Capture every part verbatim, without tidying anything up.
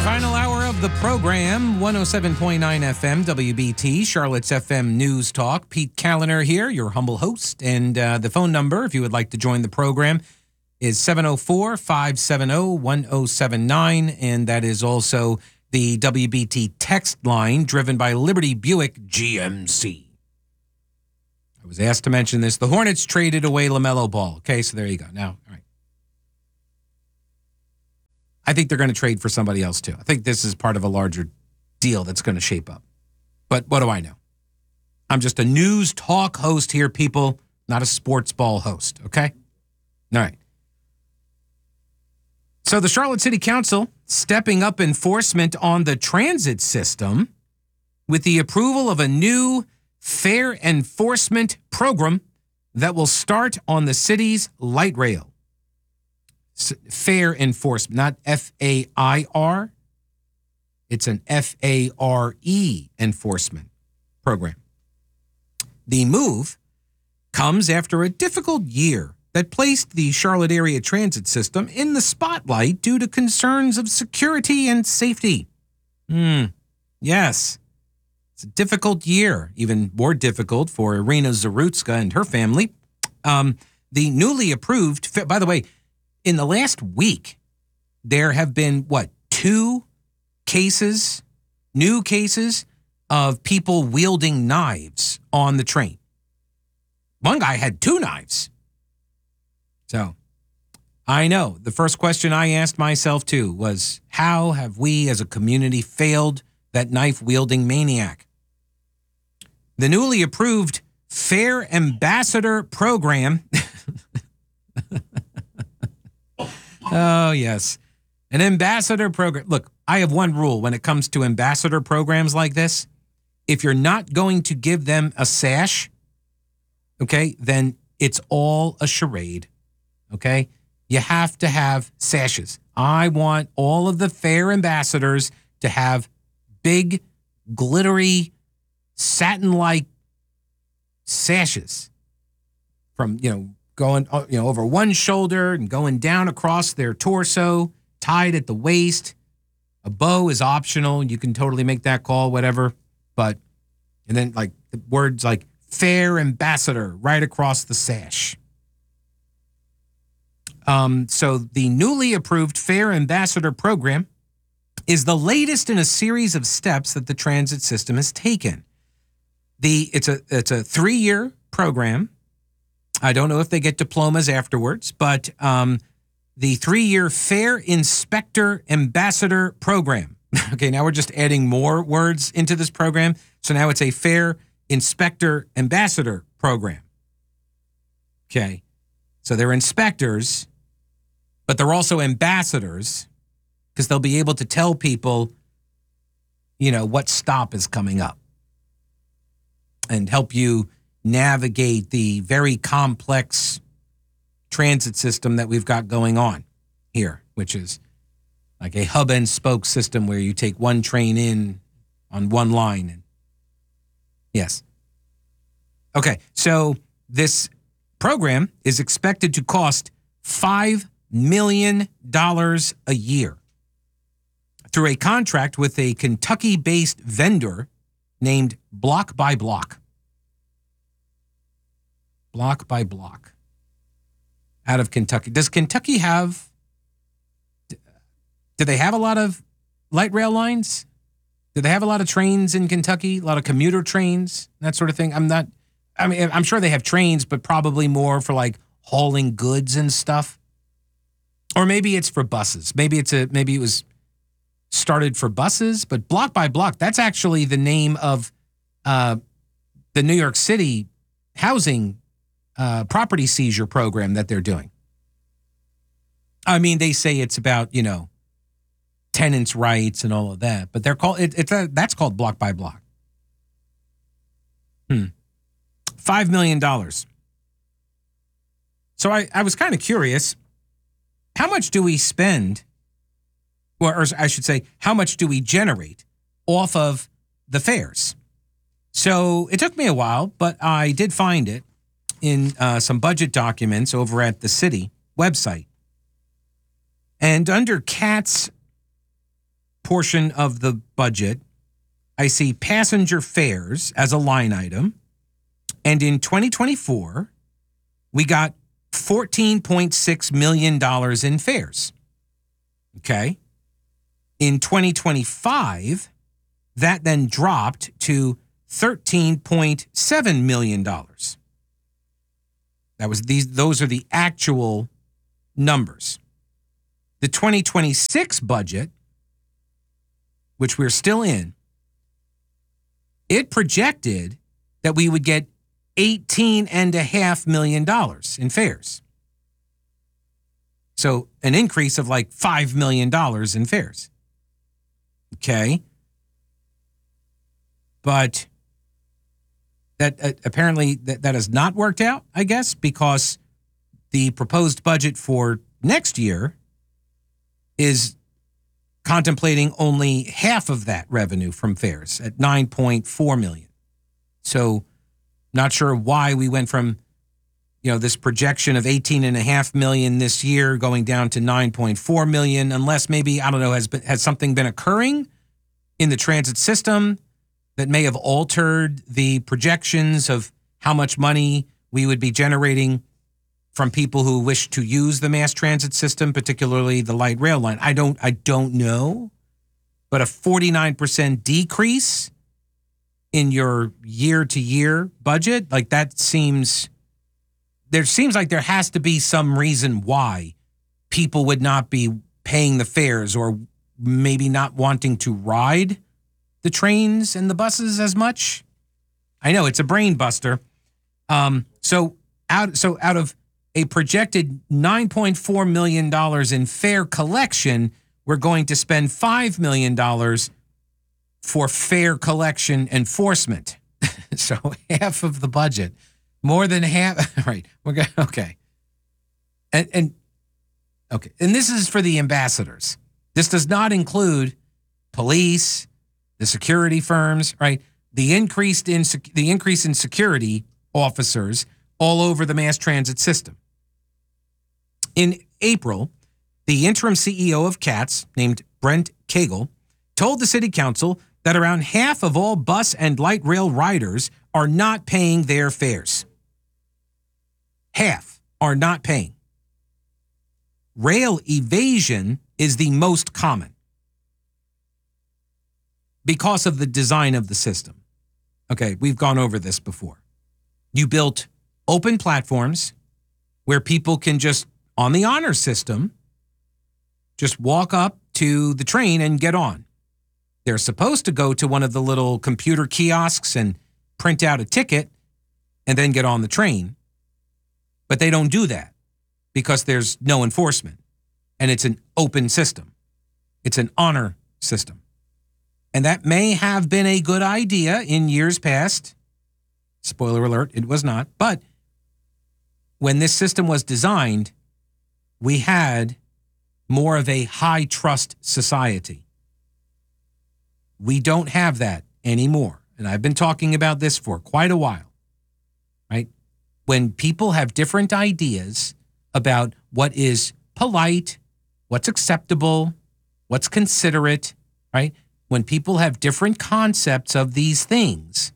Final hour of the program, one oh seven point nine F M, W B T, Charlotte's F M News Talk. Pete Callender here, your humble host. And uh, the phone number, if you would like to join the program, is seven oh four, five seven oh, one oh seven nine. And that is also the W B T text line driven by Liberty Buick G M C. I was asked to mention this. The Hornets traded away LaMelo Ball. Okay, so there you go. Now, all right. I think they're going to trade for somebody else, too. I think this is part of a larger deal that's going to shape up. But what do I know? I'm just a news talk host here, people, not a sports ball host, okay? All right. So the Charlotte City Council stepping up enforcement on the transit system with the approval of a new fare enforcement program that will start on the city's light rail. Fare enforcement, not F A I R. It's an F A R E enforcement program. The move comes after a difficult year that placed the Charlotte area transit system in the spotlight due to concerns of security and safety. Hmm. Yes. It's a difficult year, even more difficult for Irina Zarutska and her family. Um, the newly approved, by the way, in the last week, there have been, what, two cases, new cases of people wielding knives on the train. One guy had two knives. So, I know. The first question I asked myself, too, was how have we as a community failed that knife-wielding maniac? The newly approved Fare Ambassador Program... Oh, yes. An ambassador program. Look, I have one rule when it comes to ambassador programs like this. If you're not going to give them a sash, okay, then it's all a charade, okay? You have to have sashes. I want all of the Fare ambassadors to have big, glittery, satin-like sashes from, you know, going you know over one shoulder and going down across their torso, tied at the waist. A bow is optional. You can totally make that call, whatever. But, and then like the words like Fare Ambassador right across the sash. Um, so the newly approved Fare Ambassador program is the latest in a series of steps that the transit system has taken. The it's a it's a three-year program. I don't know if they get diplomas afterwards, but um, the three-year Fare Inspector Ambassador Program. Okay, now we're just adding more words into this program. So now it's a Fare Inspector Ambassador Program. Okay, so they're inspectors, but they're also ambassadors because they'll be able to tell people, you know, what stop is coming up and help you navigate the very complex transit system that we've got going on here, which is like a hub and spoke system where you take one train in on one line. And yes. Okay, so this program is expected to cost five million dollars a year through a contract with a Kentucky-based vendor named Block by Block. Block by Block. Out of Kentucky. Does Kentucky have, do they have a lot of light rail lines? Do they have a lot of trains in Kentucky? A lot of commuter trains? That sort of thing? I'm not, I mean, I'm sure they have trains, but probably more for like hauling goods and stuff. Or maybe it's for buses. Maybe it's a, maybe it was started for buses, but Block by Block, that's actually the name of uh, the New York City housing uh, property seizure program that they're doing. I mean, they say it's about, you know, tenants' rights and all of that, but they're called, it, it's a, that's called Block by Block. Hmm. Five million dollars. So I, I was kind of curious, how much do we spend, or, or I should say, how much do we generate off of the fares? So it took me a while, but I did find it in uh, some budget documents over at the city website. And under C A T's portion of the budget, I see passenger fares as a line item. And in twenty twenty-four, we got fourteen point six million dollars in fares. Okay. In twenty twenty-five, that then dropped to thirteen point seven million dollars. That was these those are the actual numbers. The twenty twenty-six budget, which we're still in, it projected that we would get eighteen and a half million dollars in fares. So an increase of like five million dollars in fares. Okay. But that uh, apparently that, that has not worked out, I guess, because the proposed budget for next year is contemplating only half of that revenue from fares at nine point four million dollars. So not sure why we went from, you know, this projection of eighteen and a half million this year going down to nine point four million, unless maybe, I don't know, has been, has something been occurring in the transit system that may have altered the projections of how much money we would be generating from people who wish to use the mass transit system, particularly the light rail line. I don't, I don't know, but a forty-nine percent decrease in your year-to-year budget, like that seems, there seems like there has to be some reason why people would not be paying the fares or maybe not wanting to ride the trains and the buses as much. I know it's a brain buster. Um, so out, so out of a projected nine point four million dollars in fare collection, we're going to spend five million dollars for fare collection enforcement. So half of the budget, more than half. Right. We're going okay. And, and okay. And this is for the ambassadors. This does not include police, the security firms, right? The increased in the increase in security officers all over the mass transit system. In April, the interim C E O of CATS, named Brent Kagel, told the city council that around half of all bus and light rail riders are not paying their fares. Half are not paying. Rail evasion is the most common because of the design of the system. Okay, we've gone over this before. You built open platforms where people can just, on the honor system, just walk up to the train and get on. They're supposed to go to one of the little computer kiosks and print out a ticket and then get on the train. But they don't do that because there's no enforcement. And it's an open system. It's an honor system. And that may have been a good idea in years past. Spoiler alert, it was not. But when this system was designed, we had more of a high trust society. We don't have that anymore. And I've been talking about this for quite a while, right? When people have different ideas about what is polite, what's acceptable, what's considerate, right? When people have different concepts of these things,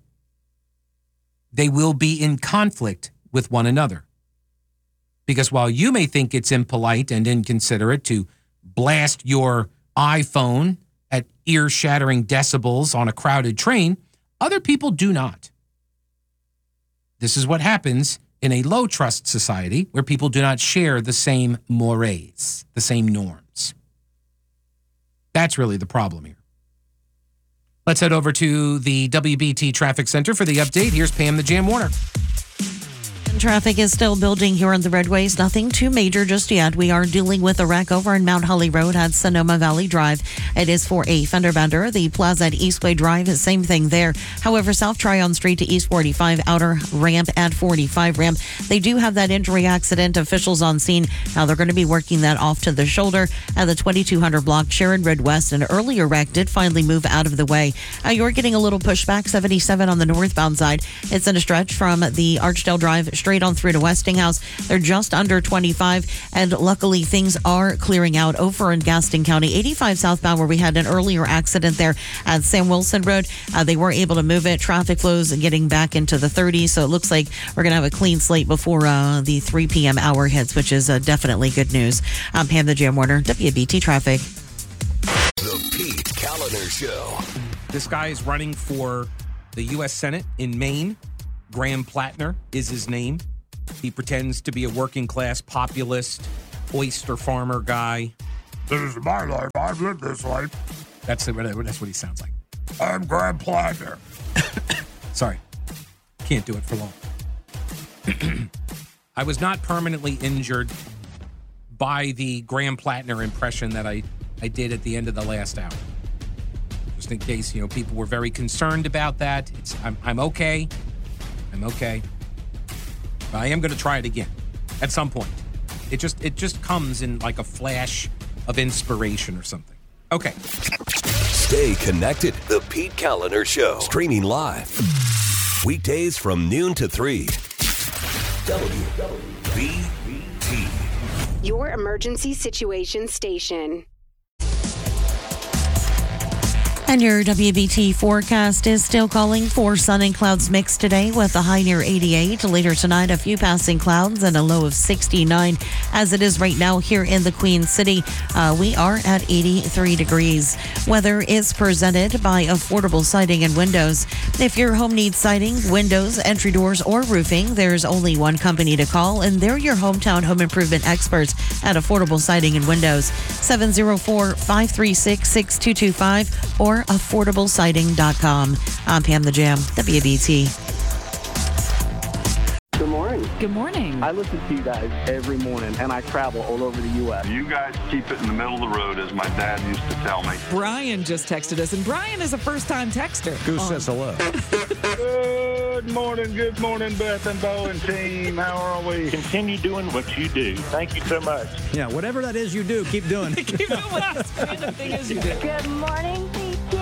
they will be in conflict with one another. Because while you may think it's impolite and inconsiderate to blast your iPhone at ear-shattering decibels on a crowded train, other people do not. This is what happens in a low-trust society where people do not share the same mores, the same norms. That's really the problem here. Let's head over to the W B T Traffic Center for the update. Here's Pam the Jam Warner. Traffic is still building here on the roadways. Nothing too major just yet. We are dealing with a wreck over in Mount Holly Road at Sonoma Valley Drive. It is for a fender bender. The Plaza at Eastway Drive is same thing there. However, South Tryon Street to East forty-five, outer ramp at forty-five ramp. They do have that injury accident. Officials on scene. Now they're going to be working that off to the shoulder at the twenty-two hundred block. Sharon Road West, an earlier wreck did finally move out of the way. Uh, you're getting a little pushback. seventy-seven on the northbound side. It's in a stretch from the Archdale Drive straight on through to Westinghouse. They're just under twenty-five, and luckily things are clearing out over in Gaston County. eighty-five southbound, where we had an earlier accident there at Sam Wilson Road. Uh, they were able to move it. Traffic flows getting back into the thirties, so it looks like we're going to have a clean slate before uh, the three p.m. hour hits, which is uh, definitely good news. I'm Pam the Jam Warner, W B T Traffic. The Pete Kaliner Show. This guy is running for the U S Senate in Maine. Graham Plattner is his name. He pretends to be a working class populist, oyster farmer guy. This is my life. I've lived this life. That's that's what he sounds like. I'm Graham Plattner. Sorry. Can't do it for long. I was not permanently injured by the Graham Plattner impression that I, I did at the end of the last hour. Just in case, you know, people were very concerned about that. It's I'm I'm okay. I'm okay. But I am going to try it again at some point. It just it just comes in like a flash of inspiration or something. Okay. Stay connected. The Pete Kaliner Show. Streaming live. Weekdays from noon to three. W B T. Your emergency situation station. And your W B T forecast is still calling for sun and clouds mixed today with a high near eighty-eight. Later tonight, a few passing clouds and a low of sixty-nine. As it is right now here in the Queen City, uh, we are at eighty-three degrees. Weather is presented by Affordable Siding and Windows. If your home needs siding, windows, entry doors, or roofing, there's only one company to call, and they're your hometown home improvement experts at Affordable Siding and Windows. seven oh four, five three six, six two two five or affordable siding dot com. I'm Pam the Jam, W B T. Good morning. Good morning. I listen to you guys every morning, and I travel all over the U S You guys keep it in the middle of the road, as my dad used to tell me. Brian just texted us, and Brian is a first-time texter. Goose oh. says hello. Good morning, good morning, Beth and Bo and team. How are we? Continue doing what you do. Thank you so much. Yeah, whatever that is you do, keep doing. keep doing what random thing is you do. Good morning, P T.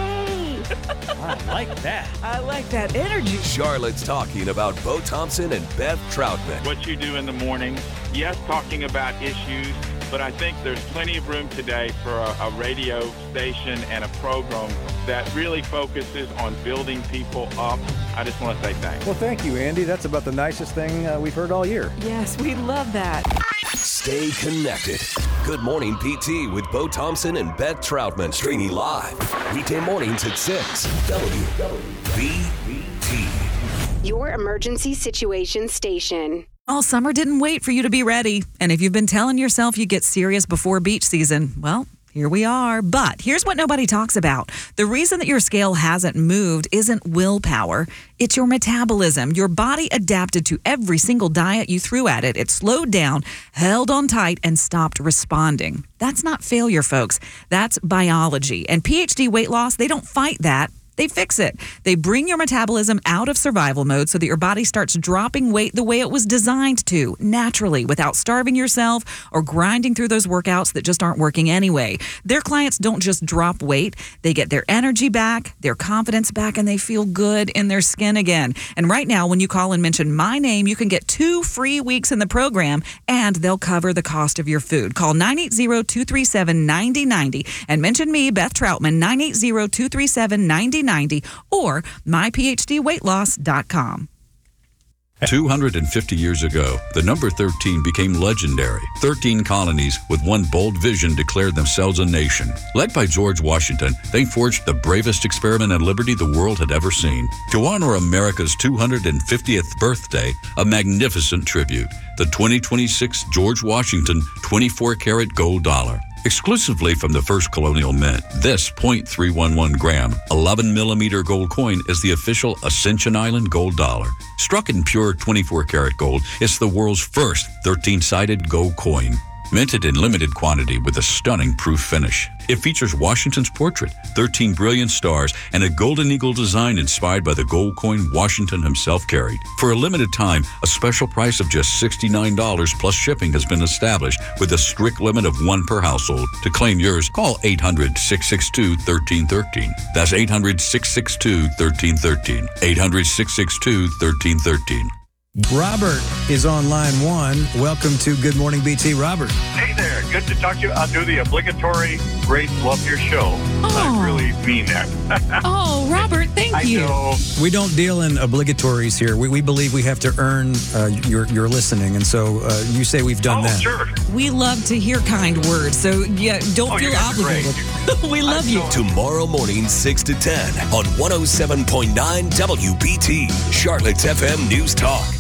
I like that. I like that energy. Charlotte's talking about Bo Thompson and Beth Troutman. What you do in the morning, yes, talking about issues, but I think there's plenty of room today for a, a radio station and a program that really focuses on building people up. I just want to say thanks. Well, thank you, Andy. That's about the nicest thing uh, we've heard all year. Yes, we love that. Stay connected. Good Morning P T with Bo Thompson and Beth Troutman. Streaming live. Weekday mornings at six. W B T. Your emergency situation station. All summer didn't wait for you to be ready. And if you've been telling yourself you'd get serious before beach season, well, here we are. But here's what nobody talks about. The reason that your scale hasn't moved isn't willpower. It's your metabolism. Your body adapted to every single diet you threw at it. It slowed down, held on tight, and stopped responding. That's not failure, folks. That's biology. And P H D weight loss, they don't fight that. They fix it. They bring your metabolism out of survival mode so that your body starts dropping weight the way it was designed to, naturally, without starving yourself or grinding through those workouts that just aren't working anyway. Their clients don't just drop weight. They get their energy back, their confidence back, and they feel good in their skin again. And right now, when you call and mention my name, you can get two free weeks in the program, and they'll cover the cost of your food. Call nine eight zero, two three seven, nine zero nine zero and mention me, Beth Troutman, nine eight zero, two three seven, nine zero nine zero or my p h d weight loss dot com. two hundred fifty years ago, the number thirteen became legendary. thirteen colonies with one bold vision declared themselves a nation. Led by George Washington, they forged the bravest experiment in liberty the world had ever seen. To honor America's two hundred fiftieth birthday, a magnificent tribute, the twenty twenty-six George Washington twenty-four karat gold dollar. Exclusively from the first colonial mint, this point three one one gram, eleven millimeter gold coin is the official Ascension Island gold dollar. Struck in pure twenty-four karat gold, it's the world's first thirteen-sided gold coin. Minted in limited quantity with a stunning proof finish. It features Washington's portrait, thirteen brilliant stars, and a golden eagle design inspired by the gold coin Washington himself carried. For a limited time, a special price of just sixty-nine dollars plus shipping has been established with a strict limit of one per household. To claim yours, call eight hundred, six six two, one three one three. That's eight hundred, six six two, one three one three. eight hundred, six six two, one three one three. Robert is on line one. Welcome to Good Morning B T, Robert. Hey there. Good to talk to you. I'll do the obligatory great love your show. Oh. I really mean that. Oh, Robert, thank I you. know. We don't deal in obligatories here. We, we believe we have to earn uh, your your listening, and so uh, you say we've done oh, that. Sure. We love to hear kind words, so yeah, don't Oh, you feel guys are obligated. We love you. Tomorrow morning, six to ten on one oh seven point nine W B T, Charlotte's F M News Talk.